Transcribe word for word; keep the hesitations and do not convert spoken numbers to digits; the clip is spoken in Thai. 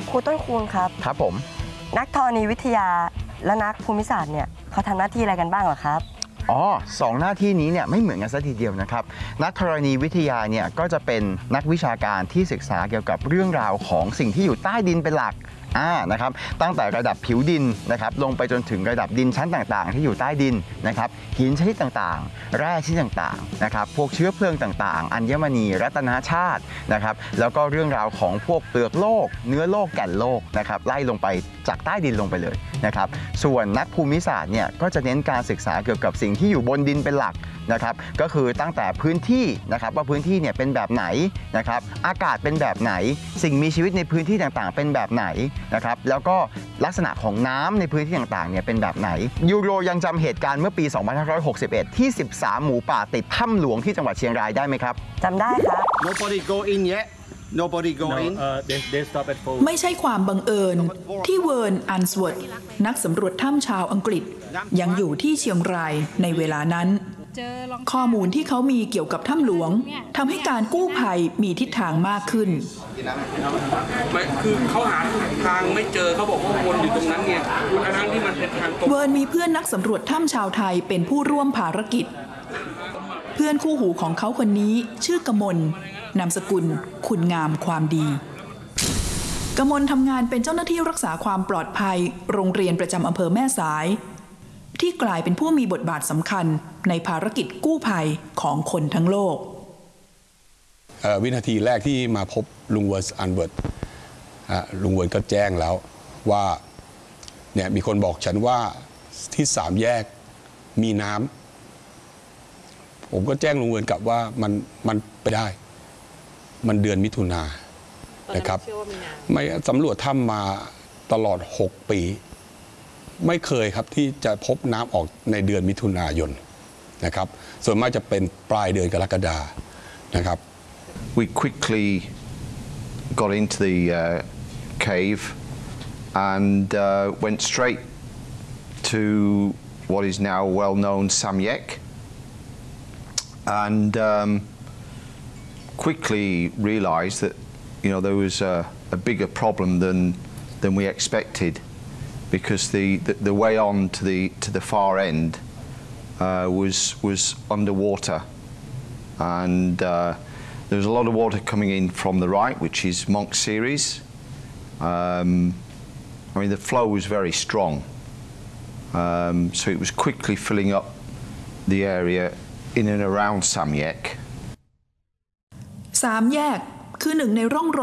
ครูต้นคูณครับครับผมนักธรณีวิทยาและนักภูมิศาสตร์เนี่ยเขาทำหน้าที่อะไรกันบ้างเหรอครับอ๋อสองหน้าที่นี้เนี่ยไม่เหมือนกันซะทีเดียวนะครับนักธรณีวิทยาเนี่ยก็จะเป็นนักวิชาการที่ศึกษาเกี่ยวกับเรื่องราวของสิ่งที่อยู่ใต้ดินเป็นหลักอ่านะครับตั้งแต่ระดับผิวดินนะครับลงไปจนถึงระดับดินชั้นต่างๆที่อยู่ใต้ดินนะครับหินชนิดต่างๆแร่ชนิดต่างๆนะครับพวกเชื้อเพลิงต่างๆอัญมณีรัตนชาตินะครับแล้วก็เรื่องราวของพวกเปลือกโลกเนื้อโลกแก่นโลกนะครับไล่ลงไปจากใต้ดินลงไปเลยนะครับส่วนนักภูมิศาสตร์เนี่ยก็จะเน้นการศึกษาเกี่ยวกับสิ่งที่อยู่บนดินเป็นหลักนะครับก็คือตั้งแต่พื้นที่นะครับว่าพื้นที่เนี่ยเป็นแบบไหนนะครับอากาศเป็นแบบไหนสิ่งมีชีวิตในพื้นที่ต่างๆเป็นแบบไหนนะครับแล้วก็ลักษณะของน้ำในพื้นที่ต่างๆเนี่ยเป็นแบบไหนยูโรยังจำเหตุการณ์เมื่อปี สองพันห้าร้อยหกสิบเอ็ด ที่ สิบสาม หมูป่าติดถ้ำหลวงที่จังหวัดเชียงรายได้ไหมครับจำได้ครับ Nobody go in yet Nobody go in No, uh, they, they stop at four. ไม่ใช่ความบังเอิญที่เวิร์นอันสวอร์ดนักสำรวจถ้ำชาวอังกฤษยังอยู่ที่เชียงรายในเวลานั้นข้อมูลที่เขามีเกี่ยวกับถ้ำหลวงทำให้การกู้ภัยมีทิศทางมากขึ้นไม่คือเขาหาทางไม่เจอเขาบอกว่าวนอยู่ตรงนั้นไงทั้งที่มันเป็นทางตรงเวิร์นมีเพื่อนนักสำรวจถ้ำชาวไทยเป็นผู้ร่วมภารกิจเพื่อนคู่หูของเขาคนนี้ชื่อกมลนามสกุลคุณงามความดีกมลทำงานเป็นเจ้าหน้าที่รักษาความปลอดภัยโรงเรียนประจำอำเภอแม่สายที่กลายเป็นผู้มีบทบาทสำคัญในภารกิจกู้ภัยของคนทั้งโลกวินาทีแรกที่มาพบลุงเวิร์สอันเวิร์ดลุงเวิร์ดก็แจ้งแล้วว่าเนี่ยมีคนบอกฉันว่าที่สามแยกมีน้ำผมก็แจ้งลุงเวิร์ดกลับว่ามันมันไปได้มันเดือนมิถุนายนนะครับไม่สำรวจถ้ำมาตลอดหกปีไม่เคยครับที่จะพบน้ำออกในเดือนมิถุนายนนะครับส่วนมากจะเป็นปลายเดือนกรกฎานะครับ We quickly got into the uh, cave and uh, went straight to what is now well-known Samyek and um, quickly realized that you know there was a, a bigger problem than than we expected because the, the the way on to the to the far end uh, was was underwater and uh, there was a lot of water coming in from the right, which is Monk Series. Um, I mean the flow was very strong, um, so it was quickly filling up the area in and around Samyek. สามแยกคือหนึ่งในร่องรอย